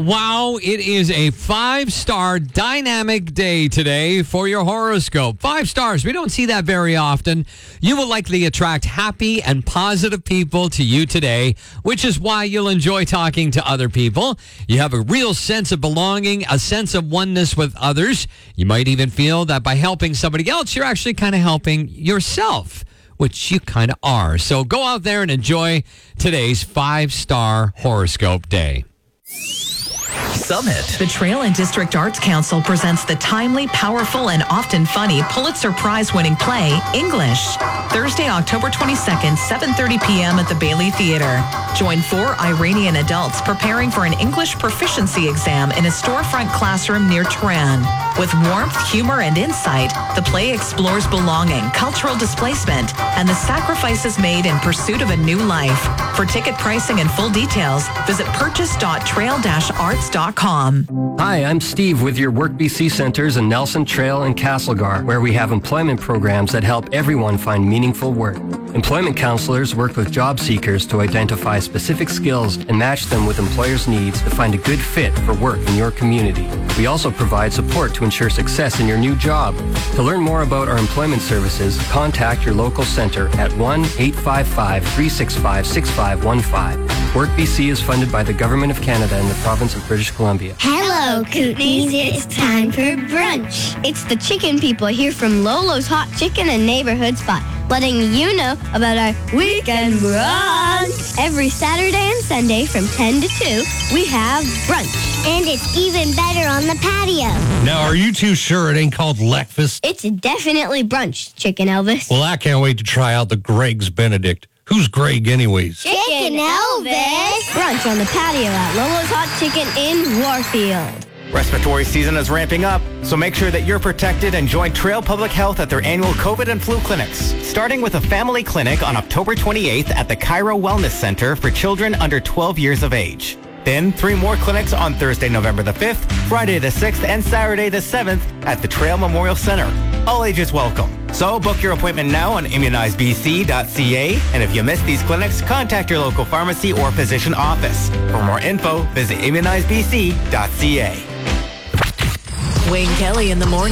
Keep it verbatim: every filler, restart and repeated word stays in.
wow, it is a five-star dynamic day today for your horoscope. Five stars. We don't see that very often. You will likely attract happy and positive people to you today, which is why you'll enjoy talking to other people. You have a real sense of belonging, a sense of oneness with others. You might even feel that by helping somebody else, you're actually kind of helping yourself, which you kind of are. So go out there and enjoy today's five-star horoscope day. Summit. The Trail and District Arts Council presents the timely, powerful, and often funny Pulitzer Prize-winning play, English. Thursday, October twenty-second, seven thirty p.m. at the Bailey Theater. Join four Iranian adults preparing for an English proficiency exam in a storefront classroom near Tehran. With warmth, humor, and insight, the play explores belonging, cultural displacement, and the sacrifices made in pursuit of a new life. For ticket pricing and full details, visit purchase dot trail dash arts dot com. Hi, I'm Steve with your Work B C centers in Nelson, Trail, and Castlegar, where we have employment programs that help everyone find meaningful work. Employment counselors work with job seekers to identify specific skills and match them with employers' needs to find a good fit for work in your community. We also provide support to ensure success in your new job. To learn more about our employment services, contact your local center at one eight five five, three six five, six five one five. Work B C is funded by the Government of Canada and the Province of British Columbia. Hello, Kootenays. It's time for brunch. It's the chicken people here from Lolo's Hot Chicken and Neighborhood Spot, letting you know about our weekend brunch. Every Saturday and Sunday from ten to two, we have brunch. And it's even better on the patio. Now, are you too sure it ain't called Leckfast? It's definitely brunch, Chicken Elvis. Well, I can't wait to try out the Greg's Benedict. Who's Greg anyways? Chicken Elvis. Brunch on the patio at Lolo's Hot Chicken in Warfield. Respiratory season is ramping up, so make sure that you're protected and join Trail Public Health at their annual COVID and flu clinics, starting with a family clinic on October twenty-eighth at the Cairo Wellness Center for children under twelve years of age. Then three more clinics on Thursday, November the fifth, Friday the sixth, and Saturday the seventh at the Trail Memorial Center. All ages welcome. So book your appointment now on immunize b c dot c a, and if you miss these clinics, contact your local pharmacy or physician office. For more info, visit immunize b c dot c a. Wayne Kelly in the morning.